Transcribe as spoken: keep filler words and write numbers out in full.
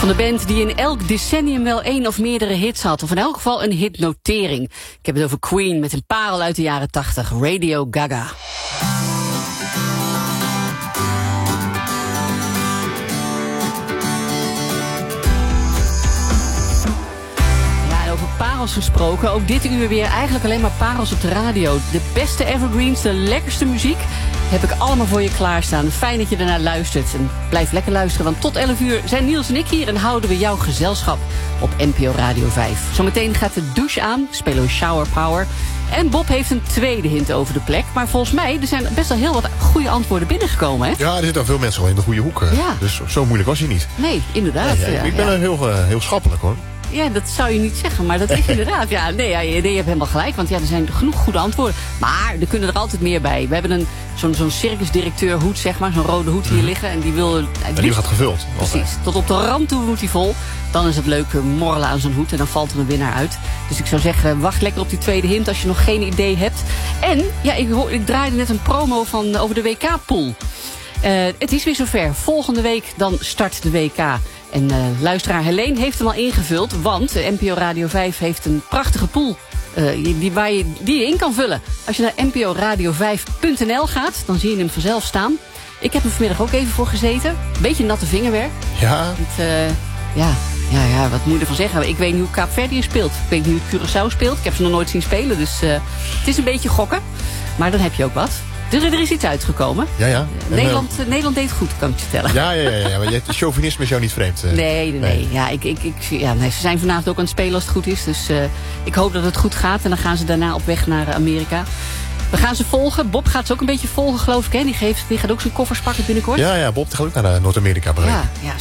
Van de band die in elk decennium wel één of meerdere hits had. Of in elk geval een hitnotering. Ik heb het over Queen met een parel uit de jaren tachtig. Radio Gaga. Parels gesproken, ook dit uur weer eigenlijk alleen maar parels op de radio. De beste evergreens, de lekkerste muziek heb ik allemaal voor je klaarstaan. Fijn dat je ernaar luistert en blijf lekker luisteren, want tot elf uur zijn Niels en ik hier en houden we jouw gezelschap op N P O Radio vijf. Zometeen gaat de douche aan, spelen we Shower Power. En Bob heeft een tweede hint over de plek. Maar volgens mij, er zijn best wel heel wat goede antwoorden binnengekomen, hè? Ja, er zitten veel mensen al in de goede hoek. Ja. Dus zo moeilijk was hij niet. Nee, inderdaad. Nee, ja, ja, ik ben ja. er heel, uh, heel schappelijk, hoor. Ja, dat zou je niet zeggen, maar dat is inderdaad. Ja, nee, ja, je, je hebt helemaal gelijk, want ja, er zijn genoeg goede antwoorden. Maar er kunnen er altijd meer bij. We hebben een, zo'n, zo'n circusdirecteur hoed, zeg maar, zo'n rode hoed hier liggen. En die wil... En die gaat gevuld. Precies, Altijd. tot op de rand toe moet hij vol. Dan is het leuk uh, morrelen aan zo'n hoed en dan valt er een winnaar uit. Dus ik zou zeggen, wacht lekker op die tweede hint als je nog geen idee hebt. En, ja, ik, hoor, ik draaide net een promo van, uh, over de W K-pool. Uh, het is weer zover. Volgende week dan start de W K. En uh, luisteraar Helene heeft hem al ingevuld, want uh, N P O Radio vijf heeft een prachtige pool uh, die, waar je, die je in kan vullen. Als je naar n p o radio vijf punt n l gaat, dan zie je hem vanzelf staan. Ik heb er vanmiddag ook even voor gezeten. Beetje natte vingerwerk. Ja. Het, uh, ja, ja, ja, wat moet je ervan zeggen? Ik weet niet hoe Kaapverdië speelt. Ik weet niet hoe Curaçao speelt. Ik heb ze nog nooit zien spelen, dus uh, het is een beetje gokken. Maar dan heb je ook wat. Dus er is iets uitgekomen. Ja, ja. En, Nederland, uh, Nederland deed het goed, kan ik je vertellen. Ja, ja, ja, ja. Maar je, chauvinisme is jou niet vreemd. Uh. Nee, nee, nee. Ja, ik, ik, ik, ja, nee, ze zijn vanavond ook aan het spelen als het goed is. Dus uh, ik hoop dat het goed gaat. En dan gaan ze daarna op weg naar Amerika. We gaan ze volgen. Bob gaat ze ook een beetje volgen, geloof ik. Hè? Die, geeft, die gaat ook zijn koffers pakken binnenkort. Ja, ja. Bob gaat ook naar Noord-Amerika. Ja, ja.